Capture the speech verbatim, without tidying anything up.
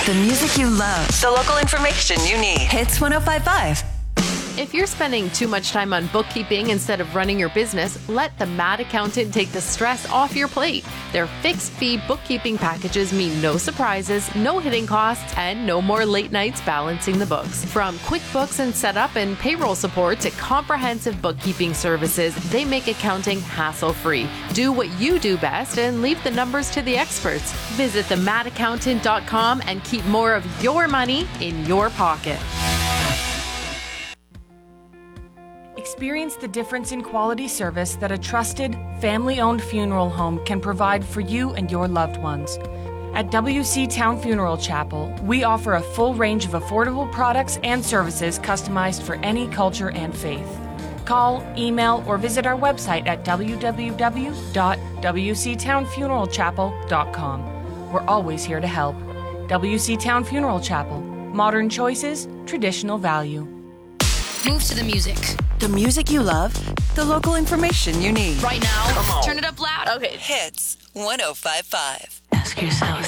The music you love. The local information you need. Hits one oh five point five. If you're spending too much time on bookkeeping instead of running your business, let the Mad Accountant take the stress off your plate. Their fixed fee bookkeeping packages mean no surprises, no hidden costs, and no more late nights balancing the books. From QuickBooks and setup and payroll support to comprehensive bookkeeping services, they make accounting hassle-free. Do what you do best and leave the numbers to the experts. Visit the mad accountant dot com and keep more of your money in your pocket. Experience the difference in quality service that a trusted, family-owned funeral home can provide for you and your loved ones. At W C Town Funeral Chapel, we offer a full range of affordable products and services customized for any culture and faith. Call, email, or visit our website at w w w dot w c town funeral chapel dot com. We're always here to help. W C Town Funeral Chapel. Modern choices, traditional value. Move to the music. The music you love. The local information you need. Right now. Turn it up loud. Okay. Hits one oh five point five. Ask yourself,